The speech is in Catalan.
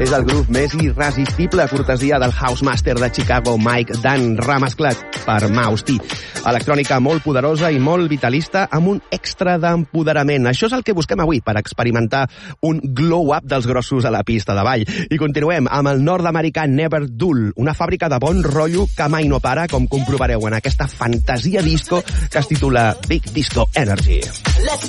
És el grup més irresistible, cortesia del house master de Chicago, Mike Dunn, remesclat per Mouse T. Electrònica molt poderosa i molt vitalista, amb un extra d'empoderament. Això és el que busquem avui per experimentar un glow-up dels grossos a la pista de ball. I continuem amb el nord-americà Never Dull, una fàbrica de bon rotllo que mai no para, com comprovareu en aquesta fantasia disco que es titula Big Disco Energy. Let's